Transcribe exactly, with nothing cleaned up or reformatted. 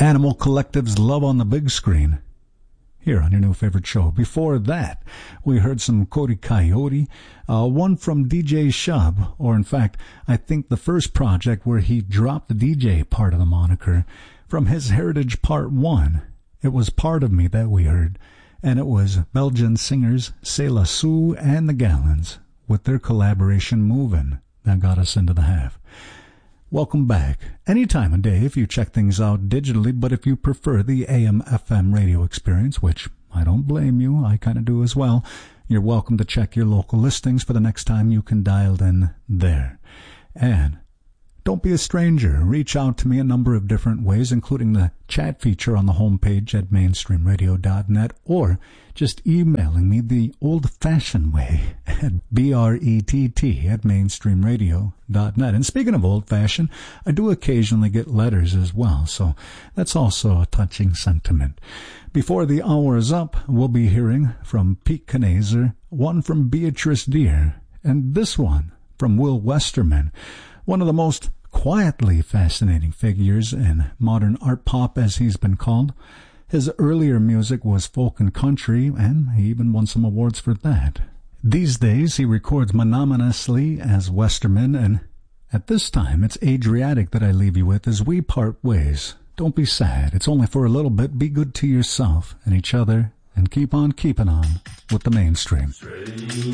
Animal Collective's Love on the Big Screen, here on your new favorite show. Before that, we heard some Cody Coyote, uh, one from D J Shub, or in fact, I think the first project where he dropped the D J part of the moniker from his Heritage Part one. It was Part of Me that we heard, and it was Belgian singers C'est La Sue and the Gallons with their collaboration Movin' that got us into the half. Welcome back. Any time of day if you check things out digitally, but if you prefer the A M F M radio experience, which I don't blame you, I kind of do as well, you're welcome to check your local listings for the next time you can dial in there. And don't be a stranger. Reach out to me a number of different ways, including the chat feature on the homepage at mainstream radio dot net, or just emailing me the old-fashioned way at brett at mainstream radio dot net. And speaking of old-fashioned, I do occasionally get letters as well, so that's also a touching sentiment. Before the hour is up, we'll be hearing from Pete Knazer, one from Beatrice Deer, and this one from Will Westerman, one of the most quietly fascinating figures in modern art pop, as he's been called. His earlier music was folk and country, and he even won some awards for that. These days, he records monotonously as Westerman, and at this time, it's Adriatic that I leave you with as we part ways. Don't be sad. It's only for a little bit. Be good to yourself and each other, and keep on keeping on with the mainstream. Strange